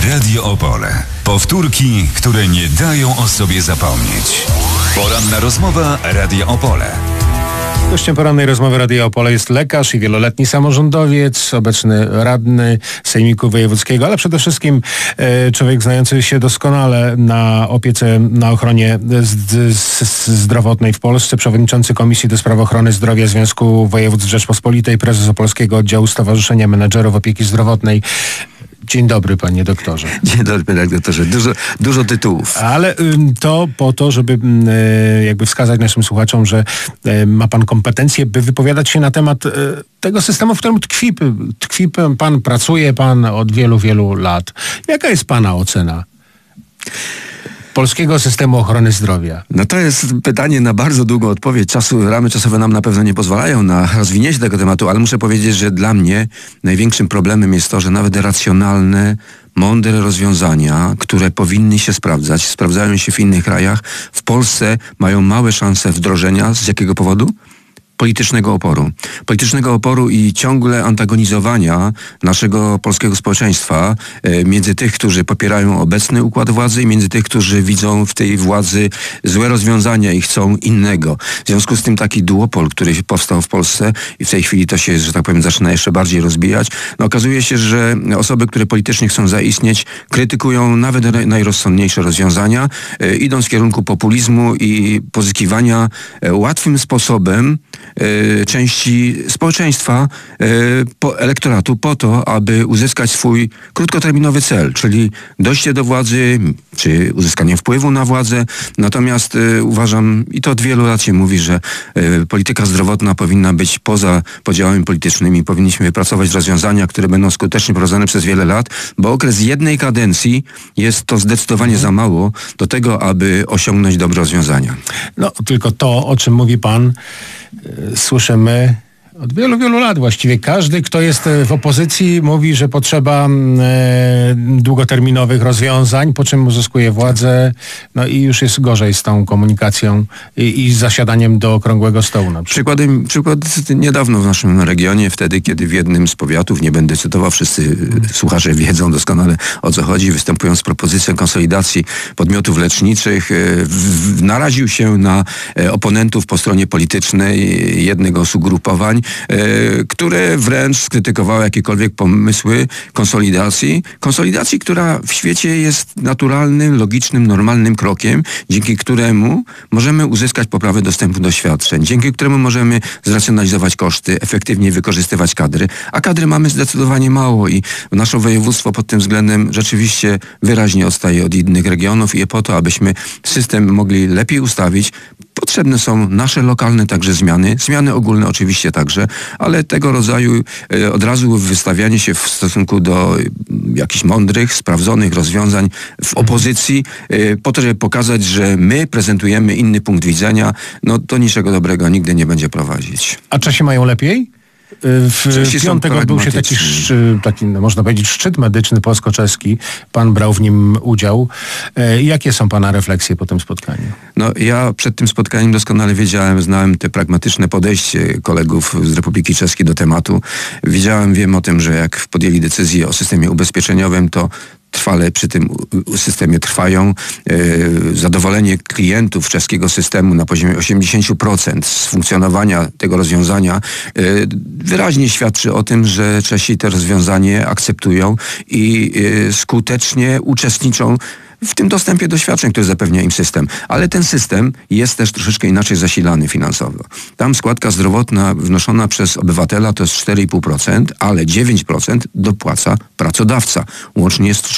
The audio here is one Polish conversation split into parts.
Radio Opole. Powtórki, które nie dają o sobie zapomnieć. Poranna rozmowa Radia Opole. Gościem porannej rozmowy Radia Opole jest lekarz i wieloletni samorządowiec, obecny radny Sejmiku Wojewódzkiego, ale przede wszystkim człowiek znający się doskonale na opiece, na ochronie zdrowotnej w Polsce, przewodniczący Komisji do Spraw Ochrony Zdrowia Związku Województw Rzeczpospolitej, prezes Opolskiego Oddziału Stowarzyszenia Menedżerów Opieki Zdrowotnej. Dzień dobry, panie doktorze. Dzień dobry, panie doktorze. Dużo tytułów. Ale to po to, żeby jakby wskazać naszym słuchaczom, że ma pan kompetencje, by wypowiadać się na temat tego systemu, w którym tkwi pan, pracuje pan od wielu, wielu lat. Jaka jest pana ocena polskiego systemu ochrony zdrowia? No to jest pytanie na bardzo długą odpowiedź. Ramy czasowe nam na pewno nie pozwalają na rozwinięcie tego tematu, ale muszę powiedzieć, że dla mnie największym problemem jest to, że nawet racjonalne, mądre rozwiązania, które powinny się sprawdzać, sprawdzają się w innych krajach, w Polsce mają małe szanse wdrożenia. Z jakiego powodu? Politycznego oporu i ciągle antagonizowania naszego polskiego społeczeństwa między tych, którzy popierają obecny układ władzy i między tych, którzy widzą w tej władzy złe rozwiązania i chcą innego. W związku z tym taki duopol, który powstał w Polsce i w tej chwili to się, że tak powiem, zaczyna jeszcze bardziej rozbijać, no okazuje się, że osoby, które politycznie chcą zaistnieć, krytykują nawet najrozsądniejsze rozwiązania, idąc w kierunku populizmu i pozyskiwania łatwym sposobem części społeczeństwa, elektoratu po to, aby uzyskać swój krótkoterminowy cel, czyli dojście do władzy, czy uzyskanie wpływu na władzę. Natomiast uważam, i to od wielu lat się mówi, że polityka zdrowotna powinna być poza podziałami politycznymi. Powinniśmy wypracować rozwiązania, które będą skutecznie prowadzone przez wiele lat, bo okres jednej kadencji jest to zdecydowanie za mało do tego, aby osiągnąć dobre rozwiązania. No, tylko to, o czym mówi pan, słyszymy od wielu, wielu lat właściwie. Każdy, kto jest w opozycji, mówi, że potrzeba długoterminowych rozwiązań, po czym uzyskuje władzę, no i już jest gorzej z tą komunikacją i zasiadaniem do okrągłego stołu. Na przykład. Przykład niedawno w naszym regionie, wtedy, kiedy w jednym z powiatów, nie będę cytował, wszyscy słuchacze wiedzą doskonale, o co chodzi, występując z propozycją konsolidacji podmiotów leczniczych, naraził się na oponentów po stronie politycznej jednego z ugrupowań, które wręcz skrytykowały jakiekolwiek pomysły konsolidacji, która w świecie jest naturalnym, logicznym, normalnym krokiem, dzięki któremu możemy uzyskać poprawę dostępu do świadczeń, dzięki któremu możemy zracjonalizować koszty, efektywnie wykorzystywać kadry, a kadry mamy zdecydowanie mało i nasze województwo pod tym względem rzeczywiście wyraźnie odstaje od innych regionów i po to, abyśmy system mogli lepiej ustawić, potrzebne są nasze lokalne także zmiany ogólne oczywiście także, ale tego rodzaju od razu wystawianie się w stosunku do jakichś mądrych, sprawdzonych rozwiązań w opozycji, po to, żeby pokazać, że my prezentujemy inny punkt widzenia, no to niczego dobrego nigdy nie będzie prowadzić. A Czesi mają lepiej? W piątek odbył się taki, można powiedzieć, szczyt medyczny polsko-czeski. Pan brał w nim udział. Jakie są pana refleksje po tym spotkaniu? No ja przed tym spotkaniem doskonale znałem te pragmatyczne podejście kolegów z Republiki Czeskiej do tematu. Wiem o tym, że jak podjęli decyzję o systemie ubezpieczeniowym, to trwale przy tym systemie trwają. Zadowolenie klientów czeskiego systemu na poziomie 80% z funkcjonowania tego rozwiązania wyraźnie świadczy o tym, że Czesi to rozwiązanie akceptują i skutecznie uczestniczą w tym dostępie do świadczeń, który zapewnia im system. Ale ten system jest też troszeczkę inaczej zasilany finansowo. Tam składka zdrowotna wnoszona przez obywatela to jest 4,5%, ale 9% dopłaca pracodawca. Łącznie jest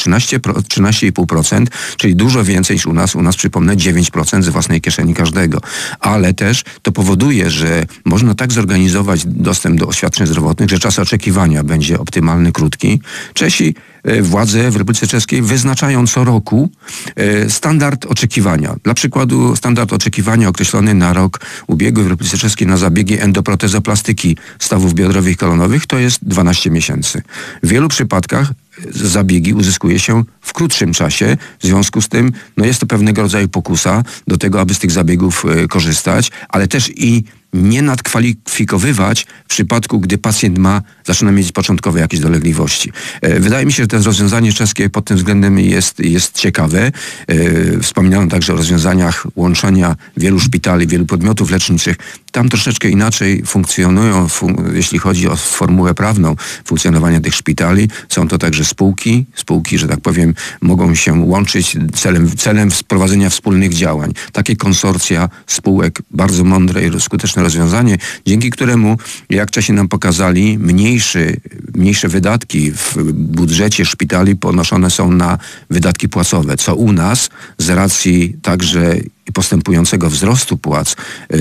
13,5%, czyli dużo więcej niż u nas. U nas, przypomnę, 9% z własnej kieszeni każdego. Ale też to powoduje, że można tak zorganizować dostęp do świadczeń zdrowotnych, że czas oczekiwania będzie optymalny, krótki. Czesi władze w Republice Czeskiej wyznaczają co roku standard oczekiwania. Dla przykładu standard oczekiwania określony na rok ubiegły w Republice Czeskiej na zabiegi endoprotezoplastyki stawów biodrowych i kolonowych to jest 12 miesięcy. W wielu przypadkach zabiegi uzyskuje się w krótszym czasie. W związku z tym jest to pewnego rodzaju pokusa do tego, aby z tych zabiegów korzystać, ale też i nie nadkwalifikowywać w przypadku, gdy pacjent zaczyna mieć początkowe jakieś dolegliwości. Wydaje mi się, że to rozwiązanie czeskie pod tym względem jest ciekawe. Wspominałem także o rozwiązaniach łączenia wielu szpitali, wielu podmiotów leczniczych. Tam troszeczkę inaczej funkcjonują, jeśli chodzi o formułę prawną funkcjonowania tych szpitali. Są to także spółki, że tak powiem, mogą się łączyć celem wprowadzenia wspólnych działań. Takie konsorcja spółek, bardzo mądre i skuteczne rozwiązanie, dzięki któremu, jak Czesi nam pokazali, mniejsze wydatki w budżecie szpitali ponoszone są na wydatki płacowe, co u nas z racji także postępującego wzrostu płac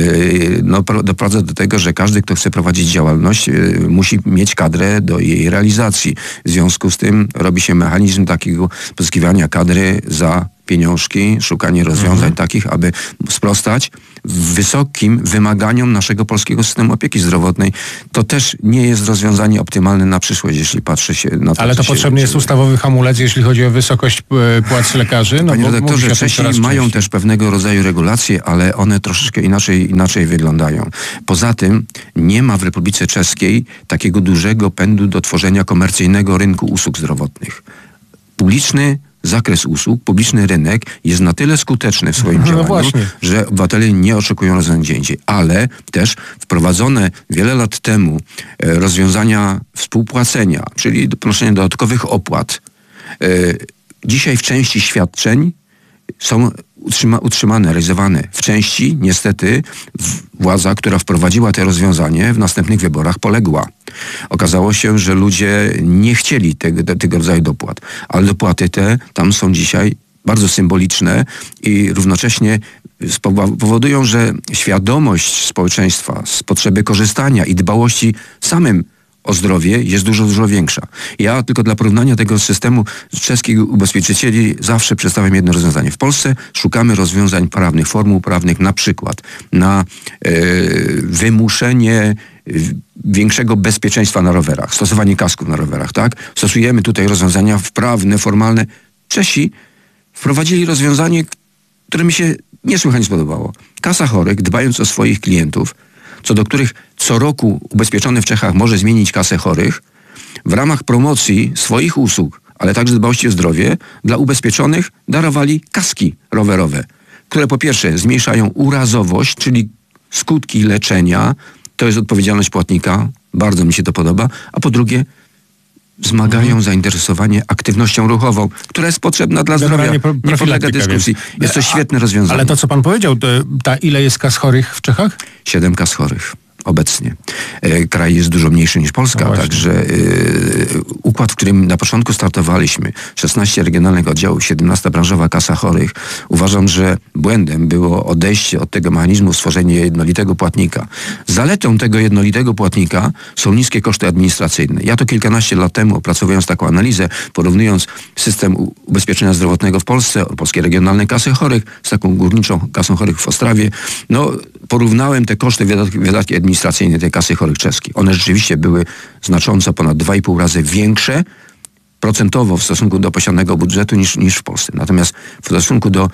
doprowadza do tego, że każdy, kto chce prowadzić działalność, musi mieć kadrę do jej realizacji. W związku z tym robi się mechanizm takiego pozyskiwania kadry za pieniążki, szukanie rozwiązań takich, aby sprostać wysokim wymaganiom naszego polskiego systemu opieki zdrowotnej. To też nie jest rozwiązanie optymalne na przyszłość, jeśli patrzy się na to. Ale to potrzebny jest ustawowy hamulec, jeśli chodzi o wysokość płac lekarzy? Panie redaktorze, Czesi mają też pewnego rodzaju regulacje, ale one troszeczkę inaczej wyglądają. Poza tym nie ma w Republice Czeskiej takiego dużego pędu do tworzenia komercyjnego rynku usług zdrowotnych. Publiczny zakres usług, publiczny rynek jest na tyle skuteczny w swoim działaniu, że obywatele nie oczekują rozwiązań gdzie indziej. Ale też wprowadzone wiele lat temu rozwiązania współpłacenia, czyli ponoszenia dodatkowych opłat, dzisiaj w części świadczeń są utrzymane, realizowane. W części, niestety, władza, która wprowadziła te rozwiązanie, w następnych wyborach poległa. Okazało się, że ludzie nie chcieli tego rodzaju dopłat. Ale dopłaty te tam są dzisiaj bardzo symboliczne i równocześnie powodują, że świadomość społeczeństwa z potrzeby korzystania i dbałości samym o zdrowie jest dużo większa. Ja tylko dla porównania tego systemu czeskich ubezpieczycieli zawsze przedstawiam jedno rozwiązanie. W Polsce szukamy rozwiązań prawnych, formuł prawnych, na przykład na wymuszenie większego bezpieczeństwa na rowerach, stosowanie kasków na rowerach, tak? Stosujemy tutaj rozwiązania prawne, formalne. Czesi wprowadzili rozwiązanie, które mi się niesłychanie spodobało. Kasa chorych, dbając o swoich klientów, co do których co roku ubezpieczony w Czechach może zmienić kasę chorych, w ramach promocji swoich usług, ale także dbałości o zdrowie, dla ubezpieczonych darowali kaski rowerowe, które po pierwsze zmniejszają urazowość, czyli skutki leczenia, to jest odpowiedzialność płatnika, bardzo mi się to podoba, a po drugie wzmagają zainteresowanie aktywnością ruchową, która jest potrzebna dla zdrowia. Nie podlega dyskusji. Jest to świetne rozwiązanie. Ale to, co pan powiedział, ile jest kas chorych w Czechach? 7 kas chorych obecnie. Kraj jest dużo mniejszy niż Polska, także układ, w którym na początku startowaliśmy, 16 regionalnych oddziałów, 17 branżowa kasa chorych, uważam, że błędem było odejście od tego mechanizmu, stworzenie jednolitego płatnika. Zaletą tego jednolitego płatnika są niskie koszty administracyjne. Ja to kilkanaście lat temu, opracowując taką analizę, porównując system ubezpieczenia zdrowotnego w Polsce, polskie regionalne kasy chorych z taką górniczą kasą chorych w Ostrawie, porównałem te koszty, wydatki administracyjne tej kasy chorych czeskiej. One rzeczywiście były znacząco ponad 2,5 razy większe procentowo w stosunku do posiadanego budżetu niż w Polsce. Natomiast w stosunku do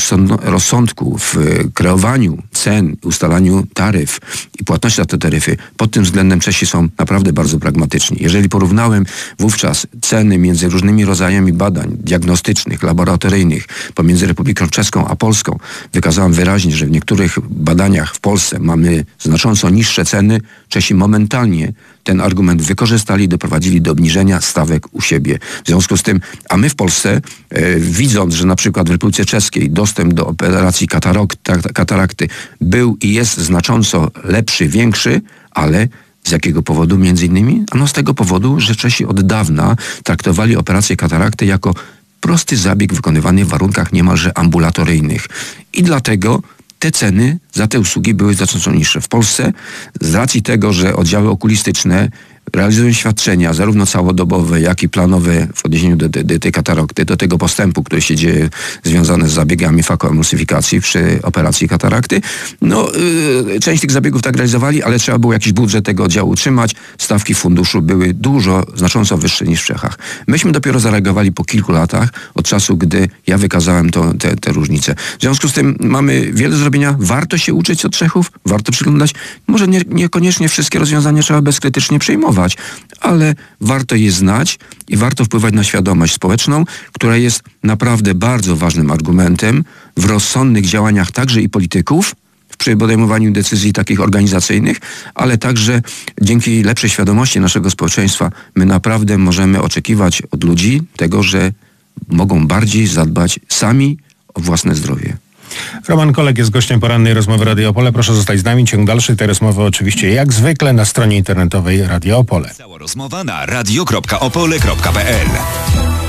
rozsądku w kreowaniu cen, ustalaniu taryf i płatności za te taryfy, pod tym względem Czesi są naprawdę bardzo pragmatyczni. Jeżeli porównałem wówczas ceny między różnymi rodzajami badań diagnostycznych, laboratoryjnych pomiędzy Republiką Czeską a Polską, wykazałem wyraźnie, że w niektórych badaniach w Polsce mamy znacząco niższe ceny. Czesi momentalnie ten argument wykorzystali i doprowadzili do obniżenia stawek u siebie. W związku z tym, a my w Polsce, widząc, że na przykład w Republice Czeskiej dostęp do operacji katarakty był i jest znacząco lepszy, większy, ale z jakiego powodu między innymi? Ano z tego powodu, że Czesi od dawna traktowali operację katarakty jako prosty zabieg wykonywany w warunkach niemalże ambulatoryjnych. I dlatego te ceny za te usługi były znacząco niższe. W Polsce z racji tego, że oddziały okulistyczne realizują świadczenia zarówno całodobowe, jak i planowe w odniesieniu do tej katarakty, do tego postępu, który się dzieje związany z zabiegami fakoemulsyfikacji przy operacji katarakty. Część tych zabiegów tak realizowali, ale trzeba było jakiś budżet tego oddziału utrzymać. Stawki funduszu były znacząco wyższe niż w Czechach. Myśmy dopiero zareagowali po kilku latach od czasu, gdy ja wykazałem te różnice. W związku z tym mamy wiele do zrobienia. Warto się uczyć od Czechów, warto przyglądać. Może niekoniecznie wszystkie rozwiązania trzeba bezkrytycznie przyjmować, ale warto je znać i warto wpływać na świadomość społeczną, która jest naprawdę bardzo ważnym argumentem w rozsądnych działaniach także i polityków, przy podejmowaniu decyzji takich organizacyjnych, ale także dzięki lepszej świadomości naszego społeczeństwa my naprawdę możemy oczekiwać od ludzi tego, że mogą bardziej zadbać sami o własne zdrowie. Roman Kolek jest gościem porannej rozmowy Radio Opole. Proszę zostać z nami. Ciąg dalszy tej rozmowy oczywiście jak zwykle na stronie internetowej Radio Opole. Cała rozmowa na radio.opole.pl